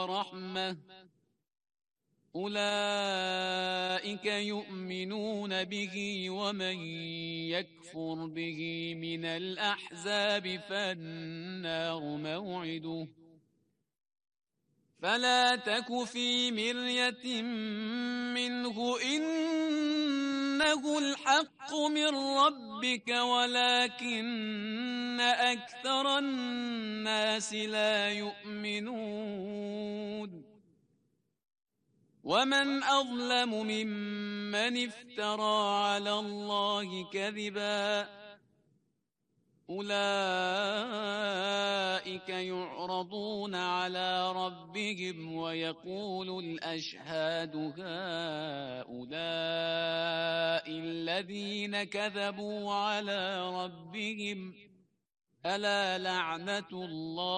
ورحمة أولئك يؤمنون به، ومن يكفر به من الأحزاب فالنار موعده. فلا تك في مرية منه، إنه الحق من ربك ولكن أكثر الناس لا يؤمنون. ومن أظلم ممن افترى على الله كذبا أولئك يعرضون على ربهم ويقول الأشهاد هؤلاء الذين كذبوا على ربهم ألا لعنة الله